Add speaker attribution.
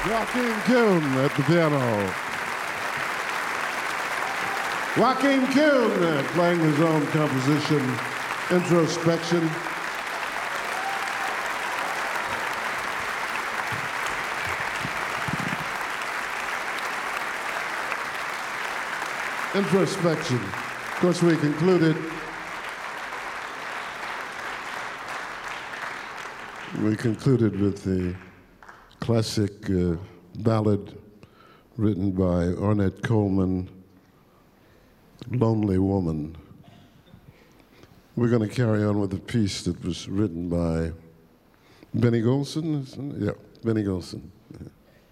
Speaker 1: Joaquin Kuhn at the piano. Joaquin Kuhn playing his own composition, Introspection. Introspection. Of course, we concluded with the classic ballad written by Ornette Coleman, Lonely Woman. We're going to carry on with a piece that was written by Benny Golson. Yeah, Benny Golson.